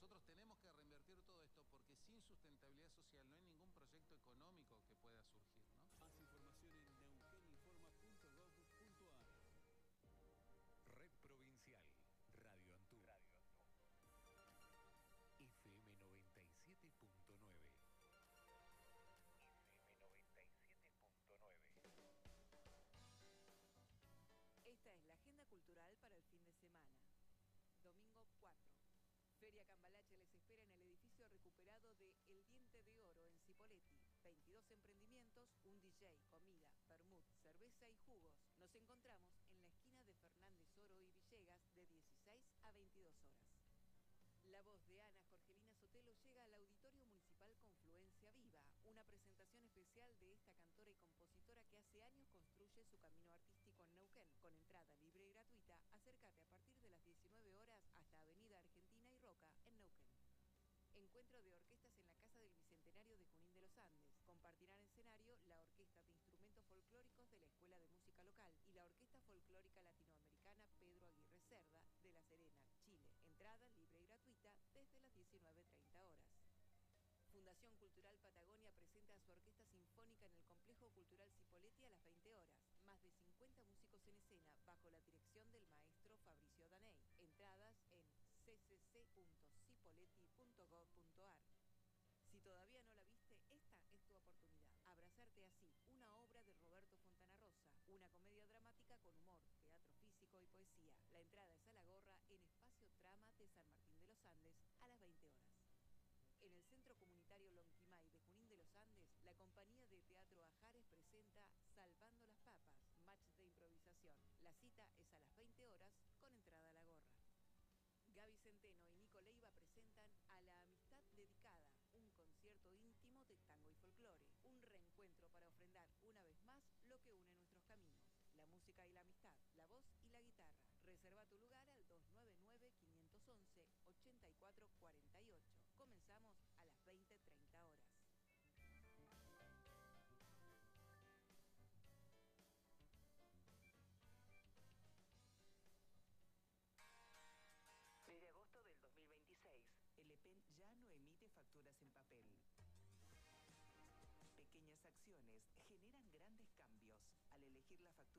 Nosotros tenemos que reinvertir todo esto porque sin sustentabilidad social no hay ningún proyecto económico que pueda surgir, ¿no? Más información en neuqueninforma.gov.ar. Red Provincial, Radio Antú. FM 97.9. FM 97.9. Esta es la agenda cultural para el fin de semana. Domingo 4. Feria Cambalache les espera en el edificio recuperado de El Diente de Oro en Cipolletti. 22 emprendimientos, un DJ, comida, vermut, cerveza y jugos. Nos encontramos en la esquina de Fernández Oro y Villegas de 16 a 22 horas. La voz de Ana Jorgelina Sotelo llega al Auditorio Municipal Confluencia Viva, una presentación especial de esta cantora y compositora que hace años construye su camino artístico en Neuquén. Con entrada libre y gratuita, acércate a partir de las 19 horas hasta Avenida Argentina y Roca en Neuquén. Encuentro de orquestas en la Casa del Bicentenario de Junín de los Andes. Compartirán escenario la Orquesta de Instrumentos Folclóricos de la Escuela de Música Local y la Orquesta Folclórica Latinoamericana Pedro Aguirre Cerda de La Serena, Chile. Entrada libre y gratuita desde las 19:30 horas. Fundación Cultural Patagonia presenta a su Orquesta Sinfónica en el Complejo Cultural Cipolletti a las 20 horas. Más de 50 músicos en escena bajo la dirección del maestro Fabricio Daney. Entradas en ccc.cipolletti.gov.ar. Si todavía no la viste, esta es tu oportunidad. Abrazarte así, una obra de Roberto Fontana Rosa, una comedia dramática con humor, teatro físico y poesía. La entrada es a la gorra en Espacio Trama de San Martín de los Andes a las 20 horas. En el Centro Comunitario Lonquimay de Junín de los Andes, la compañía de teatro Ajares presenta Salvando las Papas, match de improvisación. La cita es a las 20 horas con entrada a la gorra. Gaby Centeno y Nico Leiva presentan A la Amistad Dedicada, un concierto íntimo de tango y folclore. Un reencuentro para ofrendar una vez más lo que une nuestros caminos. La música y la amistad, la voz y la guitarra. Reserva tu lugar al 299-511-8448. Comenzamos a las 20:30 horas. Desde agosto del 2026, el EPEN ya no emite facturas en papel. Pequeñas acciones generan grandes cambios. Al elegir la factura